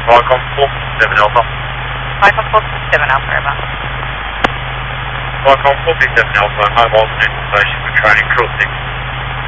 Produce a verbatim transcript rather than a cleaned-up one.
Vicon four seven Alpha. Vicon four seven Alpha, over. Vicon four seven Alpha, mobile central station for training, cruel six.